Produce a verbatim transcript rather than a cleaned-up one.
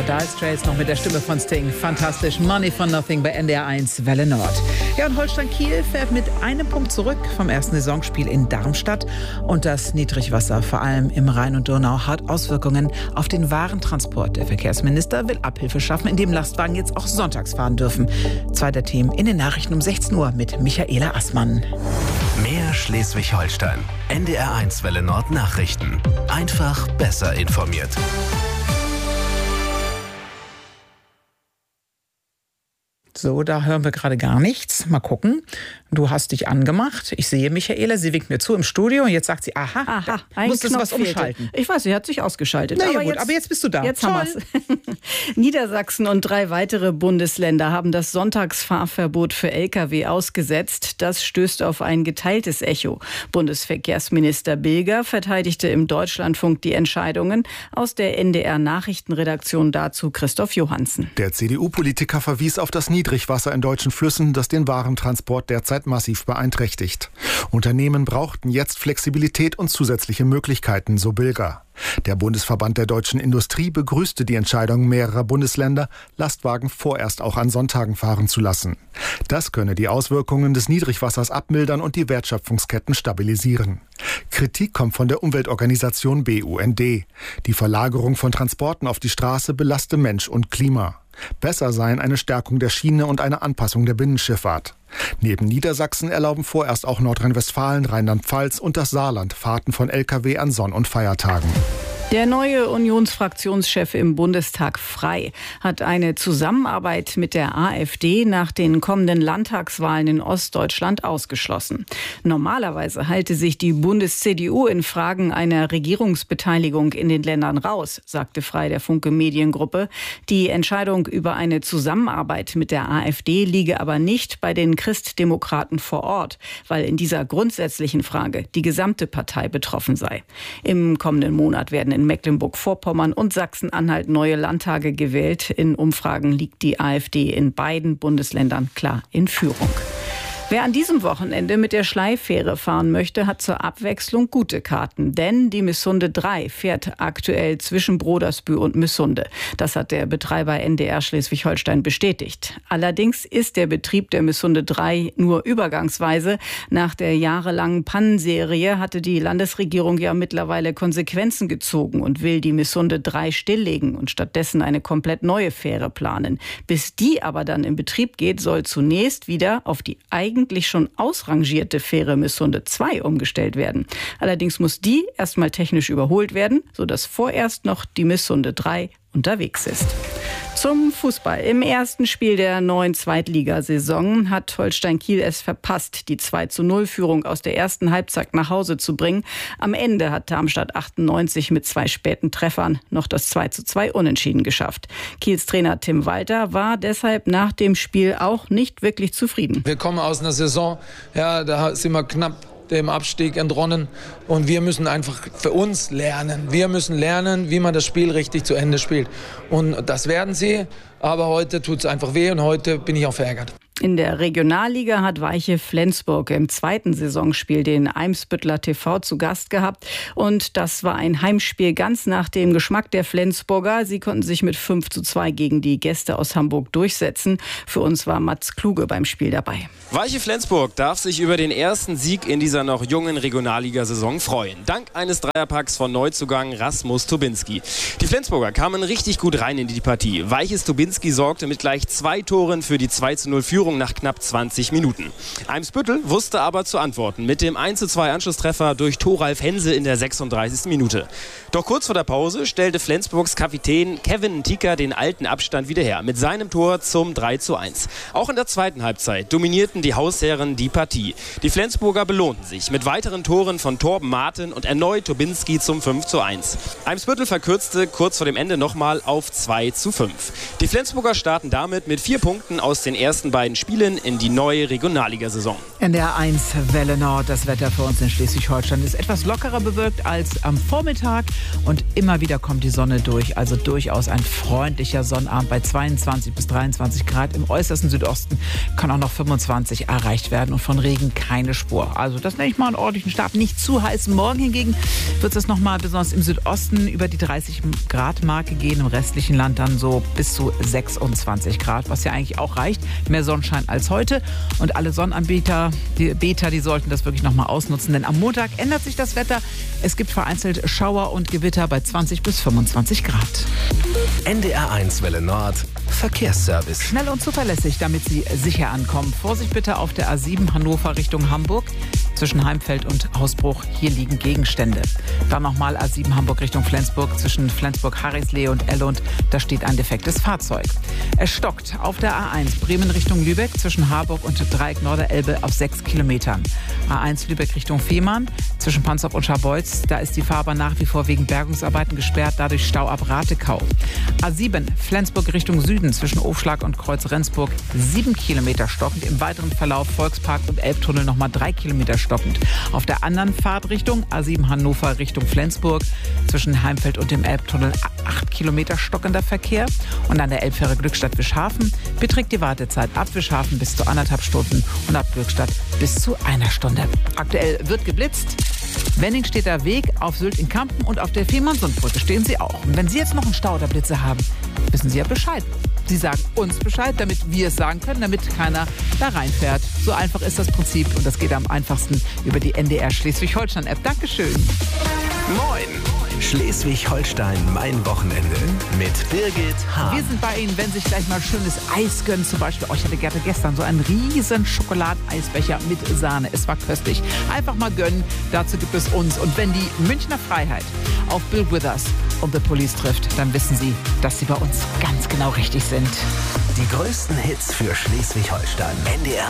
Dire Straits noch mit der Stimme von Sting. Fantastisch. Money for Nothing bei N D R eins Welle Nord. Ja, und Holstein Kiel fährt mit einem Punkt zurück vom ersten Saisonspiel in Darmstadt. Und das Niedrigwasser, vor allem im Rhein und Donau, hat Auswirkungen auf den Warentransport. Der Verkehrsminister will Abhilfe schaffen, indem Lastwagen jetzt auch sonntags fahren dürfen. Zweiter Team in den Nachrichten um sechzehn Uhr mit Michaela Assmann. Mehr Schleswig-Holstein. N D R eins Welle Nord Nachrichten. Einfach besser informiert. So, da hören wir gerade gar nichts. Mal gucken. Du hast dich angemacht. Ich sehe Michaela, sie winkt mir zu im Studio und jetzt sagt sie, aha, aha ein musstest du was umschalten. Ich weiß, sie hat sich ausgeschaltet. Na ja, aber, gut, jetzt, aber jetzt bist du da. Jetzt Toll. haben wir's. Niedersachsen und drei weitere Bundesländer haben das Sonntagsfahrverbot für L K W ausgesetzt. Das stößt auf ein geteiltes Echo. Bundesverkehrsminister Bilger verteidigte im Deutschlandfunk die Entscheidungen. Aus der N D R-Nachrichtenredaktion dazu Christoph Johansen. Der C D U-Politiker verwies auf das Niedrigwasser in deutschen Flüssen, das den Warentransport derzeit massiv beeinträchtigt. Unternehmen brauchten jetzt Flexibilität und zusätzliche Möglichkeiten, so Bilger. Der Bundesverband der deutschen Industrie begrüßte die Entscheidung mehrerer Bundesländer, Lastwagen vorerst auch an Sonntagen fahren zu lassen. Das könne die Auswirkungen des Niedrigwassers abmildern und die Wertschöpfungsketten stabilisieren. Kritik kommt von der Umweltorganisation B U N D. Die Verlagerung von Transporten auf die Straße belaste Mensch und Klima. Besser seien eine Stärkung der Schiene und eine Anpassung der Binnenschifffahrt. Neben Niedersachsen erlauben vorerst auch Nordrhein-Westfalen, Rheinland-Pfalz und das Saarland Fahrten von L K W an Sonn- und Feiertagen. Der neue Unionsfraktionschef im Bundestag Frey hat eine Zusammenarbeit mit der AfD nach den kommenden Landtagswahlen in Ostdeutschland ausgeschlossen. Normalerweise halte sich die Bundes-C D U in Fragen einer Regierungsbeteiligung in den Ländern raus, sagte Frey der Funke Mediengruppe. Die Entscheidung über eine Zusammenarbeit mit der AfD liege aber nicht bei den Christdemokraten vor Ort, weil in dieser grundsätzlichen Frage die gesamte Partei betroffen sei. Im kommenden Monat werden in In Mecklenburg-Vorpommern und Sachsen-Anhalt neue Landtage gewählt. In Umfragen liegt die AfD in beiden Bundesländern klar in Führung. Wer an diesem Wochenende mit der Schleifähre fahren möchte, hat zur Abwechslung gute Karten. Denn die Missunde drei fährt aktuell zwischen Brodersbühl und Missunde. Das hat der Betreiber N D R Schleswig-Holstein bestätigt. Allerdings ist der Betrieb der Missunde drei nur übergangsweise. Nach der jahrelangen Pannenserie hatte die Landesregierung ja mittlerweile Konsequenzen gezogen und will die Missunde drei stilllegen und stattdessen eine komplett neue Fähre planen. Bis die aber dann in Betrieb geht, soll zunächst wieder auf die eigene eigentlich schon ausrangierte Fähre Missunde zwei umgestellt werden. Allerdings muss die erstmal technisch überholt werden, sodass vorerst noch die Missunde drei unterwegs ist. Zum Fußball. Im ersten Spiel der neuen Zweitligasaison hat Holstein Kiel es verpasst, die zwei zu null Führung aus der ersten Halbzeit nach Hause zu bringen. Am Ende hat Darmstadt achtundneunzig mit zwei späten Treffern noch das zwei zu zwei Unentschieden geschafft. Kiels Trainer Tim Walter war deshalb nach dem Spiel auch nicht wirklich zufrieden. Wir kommen aus einer Saison, ja, da sind wir knapp dem Abstieg entronnen und wir müssen einfach für uns lernen. Wir müssen lernen, wie man das Spiel richtig zu Ende spielt. Und das werden sie, aber heute tut es einfach weh und heute bin ich auch verärgert. In der Regionalliga hat Weiche Flensburg im zweiten Saisonspiel den Eimsbüttler T V zu Gast gehabt. Und das war ein Heimspiel ganz nach dem Geschmack der Flensburger. Sie konnten sich mit fünf zu zwei gegen die Gäste aus Hamburg durchsetzen. Für uns war Mats Kluge beim Spiel dabei. Weiche Flensburg darf sich über den ersten Sieg in dieser noch jungen Regionalligasaison freuen. Dank eines Dreierpacks von Neuzugang Rasmus Tobinski. Die Flensburger kamen richtig gut rein in die Partie. Weiches Tobinski sorgte mit gleich zwei Toren für die zwei zu null Führung nach knapp zwanzig Minuten. Eimsbüttel wusste aber zu antworten mit dem eins zu zwei Anschlusstreffer durch Thoralf Hense in der sechsunddreißigsten Minute. Doch kurz vor der Pause stellte Flensburgs Kapitän Kevin Ntika den alten Abstand wieder her mit seinem Tor zum drei zu eins. Auch in der zweiten Halbzeit dominierten die Hausherren die Partie. Die Flensburger belohnten sich mit weiteren Toren von Torben Marten und erneut Tobinski zum fünf zu eins. Eimsbüttel verkürzte kurz vor dem Ende nochmal auf zwei zu fünf. Die Flensburger starten damit mit vier Punkten aus den ersten beiden spielen in die neue Regionalligasaison. N D R eins Welle Nord. Das Wetter für uns in Schleswig-Holstein ist etwas lockerer bewölkt als am Vormittag und immer wieder kommt die Sonne durch. Also durchaus ein freundlicher Sonnabend bei zweiundzwanzig bis dreiundzwanzig Grad. Im äußersten Südosten kann auch noch fünfundzwanzig erreicht werden und von Regen keine Spur. Also das nenne ich mal einen ordentlichen Start. Nicht zu heiß. Morgen hingegen wird es noch mal besonders im Südosten über die dreißig Grad Marke gehen. Im restlichen Land dann so bis zu sechsundzwanzig Grad, was ja eigentlich auch reicht. Mehr Sonnenschein als heute. Und alle Sonnenanbieter, die Beter, die sollten das wirklich noch mal ausnutzen. Denn am Montag ändert sich das Wetter. Es gibt vereinzelt Schauer und Gewitter bei zwanzig bis fünfundzwanzig Grad. N D R eins Welle Nord Verkehrsservice. Schnell und zuverlässig, damit Sie sicher ankommen. Vorsicht bitte auf der A sieben Hannover Richtung Hamburg. Zwischen Heimfeld und Hausbruch, hier liegen Gegenstände. Dann nochmal A sieben Hamburg Richtung Flensburg. Zwischen Flensburg-Harrisleh und Ellund, da steht ein defektes Fahrzeug. Es stockt auf der A eins Bremen Richtung Lübeck zwischen Harburg und Dreieck Norderelbe auf sechs Kilometern. A eins Lübeck Richtung Fehmarn zwischen Panzow und Scharbeutz. Da ist die Fahrbahn nach wie vor wegen Bergungsarbeiten gesperrt, dadurch Stau ab Ratekau. A sieben Flensburg Richtung Süden zwischen Aufschlag und Kreuz Rendsburg sieben Kilometer stockend. Im weiteren Verlauf Volkspark und Elbtunnel nochmal drei Kilometer stockend. Auf der anderen Fahrtrichtung A sieben Hannover Richtung Flensburg zwischen Heimfeld und dem Elbtunnel acht Kilometer stockender Verkehr. Und an der Elbfähre Glückstadt-Wischhafen beträgt die Wartezeit ab Wischhafen bis zu anderthalb Stunden und ab Glückstadt bis zu einer Stunde. Aktuell wird geblitzt. Wenningstedter Weg auf Sylt in Kampen und auf der Fehmarnsundbrücke stehen Sie auch. Und wenn Sie jetzt noch einen Stau oder Blitze haben, wissen Sie ja Bescheid. Sie sagen uns Bescheid, damit wir es sagen können, damit keiner da reinfährt. So einfach ist das Prinzip und das geht am einfachsten über die N D R Schleswig-Holstein-App. Dankeschön. Moin! Schleswig-Holstein, mein Wochenende mit Birgit Hahn. Wir sind bei Ihnen, wenn Sie sich gleich mal schönes Eis gönnen. Zum Beispiel, oh, ich hatte gerne gestern so einen riesen Schokoladeneisbecher mit Sahne. Es war köstlich. Einfach mal gönnen, dazu gibt es uns. Und wenn die Münchner Freiheit auf Bill Withers und The Police trifft, dann wissen Sie, dass Sie bei uns ganz genau richtig sind. Die größten Hits für Schleswig-Holstein. N D R